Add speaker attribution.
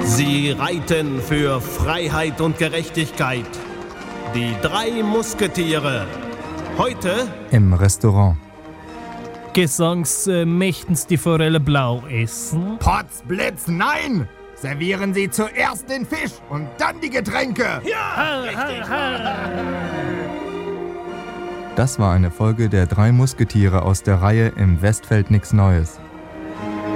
Speaker 1: Sie reiten für Freiheit und Gerechtigkeit. Die 3 Musketiere. Heute
Speaker 2: im Restaurant.
Speaker 3: Möchten's die Forelle blau essen?
Speaker 4: Potzblitz, nein! Servieren Sie zuerst den Fisch und dann die Getränke.
Speaker 2: Das war eine Folge der 3 Musketiere aus der Reihe Im Westfeld nix Neues.